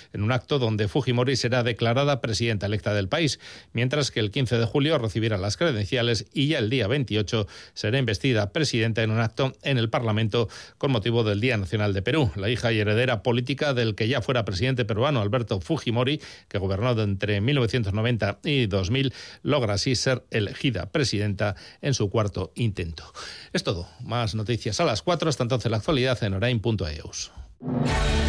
en un acto donde Fujimori será declarada presidenta electa del país, mientras que el 15 de julio recibirá las credenciales y ya el día 28 será investida presidenta en un acto en el Parlamento con motivo del Día Nacional de Perú. La hija y heredera política del que ya fuera presidente peruano, Alberto Fujimori, que gobernó entre 1990 y 2000, logra así ser elegida presidenta en su cuarto intento. Es todo. Más noticias a las 4. Hasta entonces la actualidad en orain.eus.